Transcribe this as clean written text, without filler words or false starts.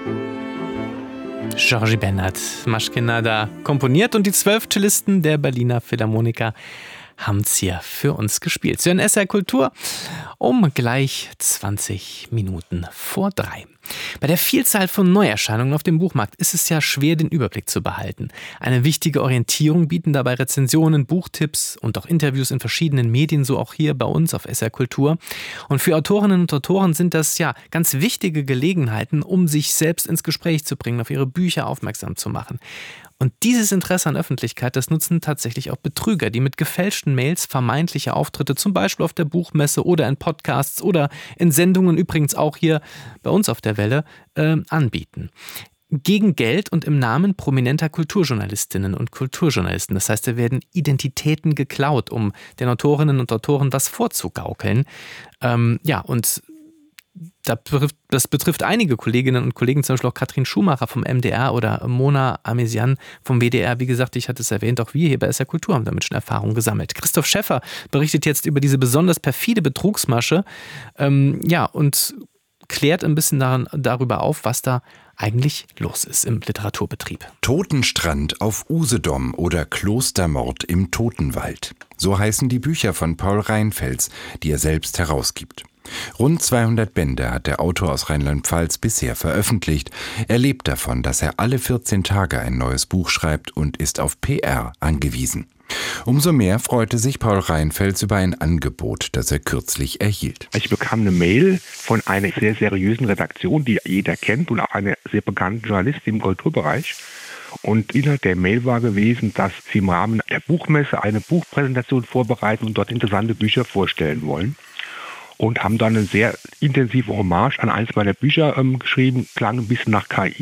Georgi Bennert, Maschkenada komponiert und die 12 Cellisten der Berliner Philharmoniker haben es hier für uns gespielt. Sie hören SR Kultur um gleich 20 Minuten vor 3. Bei der Vielzahl von Neuerscheinungen auf dem Buchmarkt ist es ja schwer, den Überblick zu behalten. Eine wichtige Orientierung bieten dabei Rezensionen, Buchtipps und auch Interviews in verschiedenen Medien, so auch hier bei uns auf SR Kultur. Und für Autorinnen und Autoren sind das ja ganz wichtige Gelegenheiten, um sich selbst ins Gespräch zu bringen, auf ihre Bücher aufmerksam zu machen. Und dieses Interesse an Öffentlichkeit, das nutzen tatsächlich auch Betrüger, die mit gefälschten Mails vermeintliche Auftritte, zum Beispiel auf der Buchmesse oder in Podcasts oder in Sendungen, übrigens auch hier bei uns auf der Welle, anbieten. Gegen Geld und im Namen prominenter Kulturjournalistinnen und Kulturjournalisten. Das heißt, da werden Identitäten geklaut, um den Autorinnen und Autoren was vorzugaukeln. Und das betrifft einige Kolleginnen und Kollegen, zum Beispiel auch Katrin Schumacher vom MDR oder Mona Amesian vom WDR. Wie gesagt, ich hatte es erwähnt, auch wir hier bei SR Kultur haben damit schon Erfahrung gesammelt. Christoph Schäffer berichtet jetzt über diese besonders perfide Betrugsmasche und klärt ein bisschen darüber auf, was da eigentlich los ist im Literaturbetrieb. Totenstrand auf Usedom oder Klostermord im Totenwald. So heißen die Bücher von Paul Reinfels, die er selbst herausgibt. Rund 200 Bände hat der Autor aus Rheinland-Pfalz bisher veröffentlicht. Er lebt davon, dass er alle 14 Tage ein neues Buch schreibt und ist auf PR angewiesen. Umso mehr freute sich Paul Reinfels über ein Angebot, das er kürzlich erhielt. Ich bekam eine Mail von einer sehr seriösen Redaktion, die jeder kennt und auch eine sehr bekannte Journalistin im Kulturbereich. Und Inhalt der Mail war gewesen, dass sie im Rahmen der Buchmesse eine Buchpräsentation vorbereiten und dort interessante Bücher vorstellen wollen. Und haben dann eine sehr intensive Hommage an eines meiner Bücher geschrieben, klang ein bisschen nach KI.